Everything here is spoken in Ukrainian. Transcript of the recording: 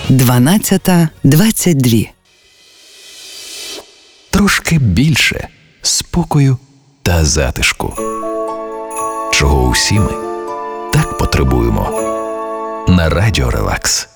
12:22. Трошки більше спокою та затишку. Чого усі ми так потребуємо. На Радіо Релакс.